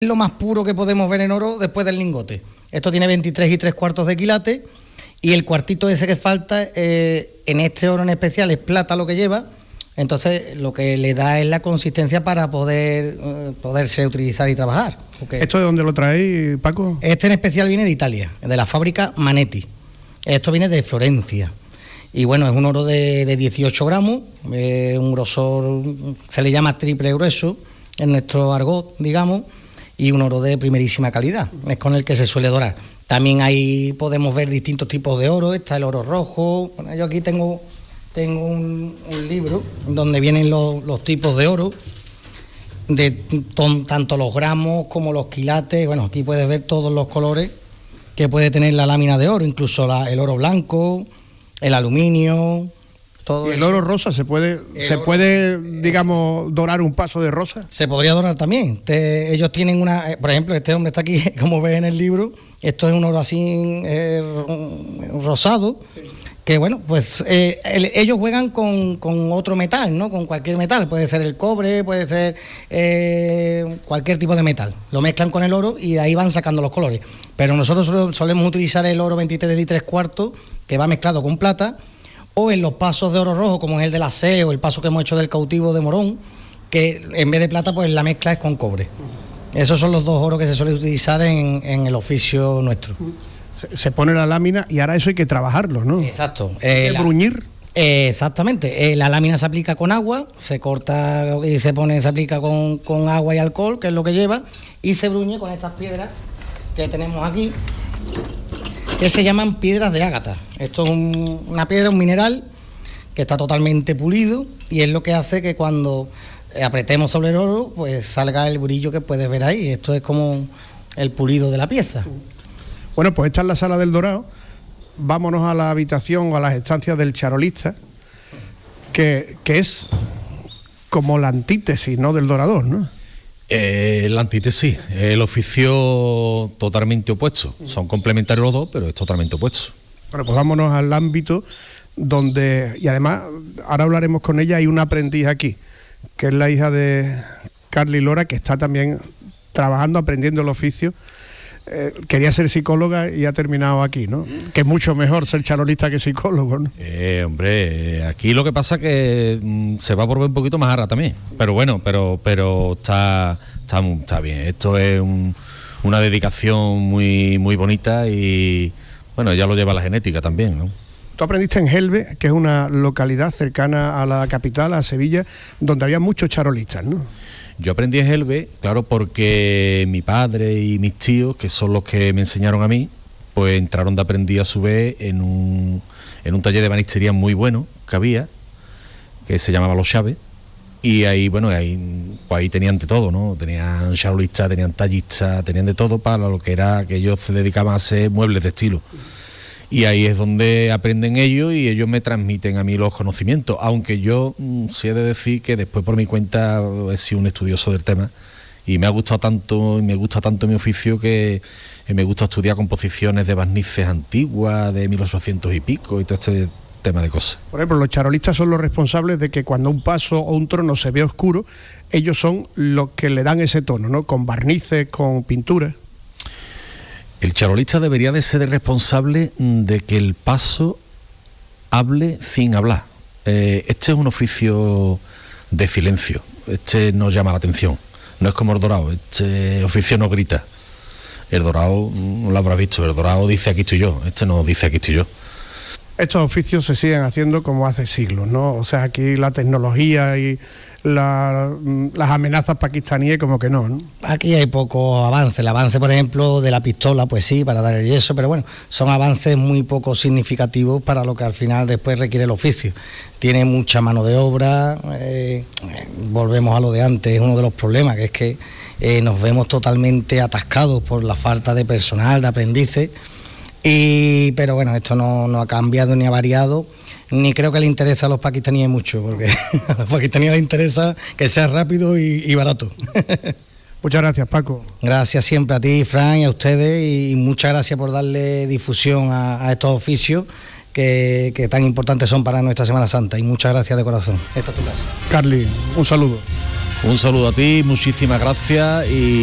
Lo más puro que podemos ver en oro después del lingote. Esto tiene 23 3/4 de quilate y el cuartito ese que falta, en este oro en especial, es plata lo que lleva. Entonces lo que le da es la consistencia para poderse utilizar y trabajar. ¿Esto de dónde lo traéis, Paco? Este en especial viene de Italia, de la fábrica Manetti. Esto viene de Florencia. Y bueno, es un oro de 18 gramos, un grosor, se le llama triple grueso en nuestro argot, digamos, y un oro de primerísima calidad, es con el que se suele dorar. También ahí podemos ver distintos tipos de oro, está el oro rojo. Bueno, yo aquí tengo un libro donde vienen los tipos de oro, tanto los gramos como los quilates. Bueno, aquí puedes ver todos los colores que puede tener la lámina de oro, incluso el oro blanco, el aluminio, todo. ¿Y el oro rosa se puede, digamos, dorar un paso de rosa? Se podría dorar también. Ellos tienen por ejemplo, este hombre está aquí, como ves en el libro, esto es un oro así rosado. Sí. Que bueno, pues ellos juegan con otro metal, ¿no? Con cualquier metal, puede ser el cobre, puede ser cualquier tipo de metal. Lo mezclan con el oro y de ahí van sacando los colores. Pero nosotros solemos utilizar el oro 23 3/4, que va mezclado con plata, o en los pasos de oro rojo, como es el de la C o el paso que hemos hecho del cautivo de Morón, que en vez de plata, pues la mezcla es con cobre. Esos son los dos oros que se suelen utilizar en el oficio nuestro. Se pone la lámina y ahora eso hay que trabajarlo, ¿no? Exacto. ¿Hay que bruñir? Exactamente. La lámina se aplica con agua, se corta y se aplica con agua y alcohol, que es lo que lleva, y se bruñe con estas piedras que tenemos aquí, que se llaman piedras de ágata. Esto es una piedra, un mineral que está totalmente pulido y es lo que hace que cuando apretemos sobre el oro, pues salga el brillo que puedes ver ahí. Esto es como el pulido de la pieza. Bueno, pues esta es la sala del dorado. Vámonos a la habitación o a las estancias del charolista, que es como la antítesis, ¿no?, del dorador, ¿no? La antítesis, el oficio totalmente opuesto. Son complementarios los dos, pero es totalmente opuesto. Bueno, pues vámonos al ámbito donde, y además, ahora hablaremos con ella, hay una aprendiz aquí, que es la hija de Carly Lora, que está también trabajando, aprendiendo el oficio. Quería ser psicóloga y ha terminado aquí, ¿no? Que es mucho mejor ser charolista que psicólogo, ¿no? Hombre, aquí lo que pasa es que se va a volver un poquito más arra también. Pero bueno, pero está bien. Esto es una dedicación muy, muy bonita y, bueno, ya lo lleva la genética también, ¿no? Tú aprendiste en Gelbe, que es una localidad cercana a la capital, a Sevilla, donde había muchos charolistas, ¿no? Yo aprendí en Gelbe, claro, porque mi padre y mis tíos, que son los que me enseñaron a mí, pues entraron de aprendiz a su vez en un taller de banistería muy bueno que había, que se llamaba Los Chaves, y ahí, bueno, ahí tenían de todo, ¿no? Tenían charolistas, tenían tallistas, tenían de todo para lo que era, que ellos se dedicaban a hacer muebles de estilo. Y ahí es donde aprenden ellos y ellos me transmiten a mí los conocimientos, aunque yo sí he de decir que después por mi cuenta he sido un estudioso del tema y me gusta tanto mi oficio que me gusta estudiar composiciones de barnices antiguas de 1800 y pico y todo este tema de cosas. Por ejemplo, los charolistas son los responsables de que cuando un paso o un trono se ve oscuro, ellos son los que le dan ese tono, ¿no? Con barnices, con pinturas. El charolista debería de ser el responsable de que el paso hable sin hablar. Este es un oficio de silencio, este no llama la atención, no es como el dorado, este oficio no grita. El dorado, no lo habrás visto, el dorado dice aquí estoy yo, este no dice aquí estoy yo. Estos oficios se siguen haciendo como hace siglos, ¿no? O sea, aquí la tecnología y las amenazas pakistaníes como que no, ¿no? Aquí hay poco avance. El avance, por ejemplo, de la pistola, pues sí, para dar el yeso, pero bueno, son avances muy poco significativos para lo que al final después requiere el oficio. Tiene mucha mano de obra, volvemos a lo de antes, es uno de los problemas, que es que nos vemos totalmente atascados por la falta de personal, de aprendices. Pero bueno, esto no ha cambiado ni ha variado, ni creo que le interesa a los pakistaníes mucho, porque a los pakistaníes les interesa que sea rápido y barato. Muchas gracias, Paco. Gracias siempre a ti, Fran, y a ustedes, y muchas gracias por darle difusión a estos oficios que tan importantes son para nuestra Semana Santa, y muchas gracias de corazón. Esta es tu casa. Carly, un saludo. Un saludo a ti, muchísimas gracias y